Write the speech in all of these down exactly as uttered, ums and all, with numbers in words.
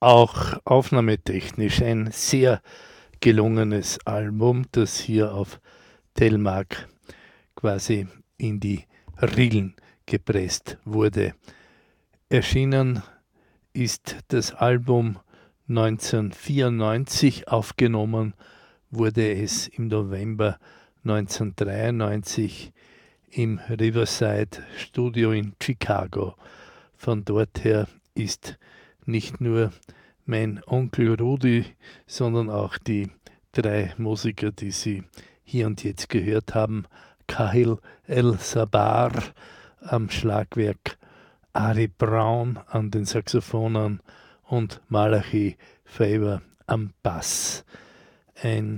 auch aufnahmetechnisch ein sehr gelungenes Album, das hier auf Telmark quasi in die Rillen gepresst wurde. Erschienen ist das Album neunzehnhundertvierundneunzig, aufgenommen wurde es im November neunzehnhundertdreiundneunzig im Riverside Studio in Chicago. Von dort her ist nicht nur mein Onkel Rudi, sondern auch die drei Musiker, die Sie hier und jetzt gehört haben, Kahil El-Sabbar am Schlagwerk, Ari Braun an den Saxophonen und Malachi Favor am Bass. Ein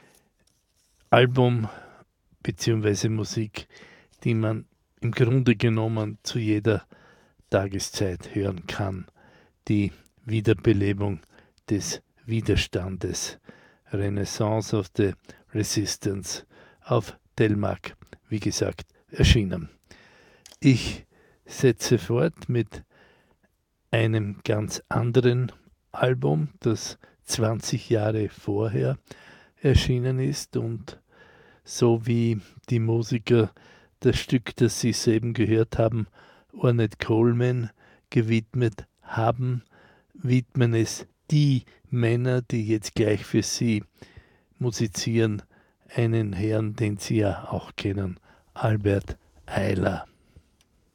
Album bzw. Musik, die man im Grunde genommen zu jeder Tageszeit hören kann. Die Wiederbelebung des Widerstandes. Renaissance of the Resistance auf Telmark, wie gesagt, erschienen. Ich setze fort mit einem ganz anderen Album, das zwanzig Jahre vorher erschienen ist und so wie die Musiker das Stück, das Sie soeben gehört haben, Ornette Coleman gewidmet haben, widmen es die Männer, die jetzt gleich für Sie musizieren, einen Herrn, den Sie ja auch kennen, Albert Ayler.